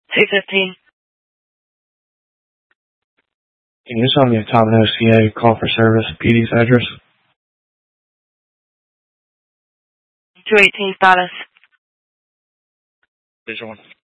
215. Can you tell me a Tom CA call for service PD's address? 218 status. Visual 1.